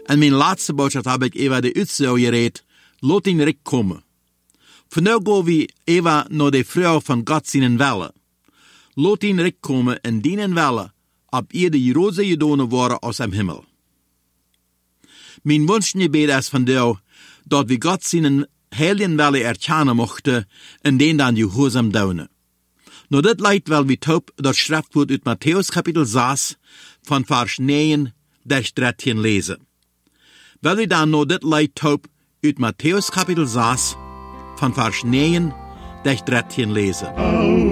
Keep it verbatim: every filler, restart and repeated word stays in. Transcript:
En mijn laatste boodschap heb ik even de uitzoo gereed, laat ihn rek komen. Vandaag gaan we even naar de vrouw van God zien welle. Laat ihn rek komen en dienen welle, op ieder grootste gedaan worden als am himmel. Mijn wens en gebed is vandaag, dat we God zien heilige welle erkennen mochten en den dan gehoorzaam doen. Nou dit leidt wel wie top dat schriftwoord uit Matthäus kapitel zes van vers negen tot dertien lezen. Wil we dan nou dit leidt top uit Matthäus kapitel zes van vers negen tot dertien lezen.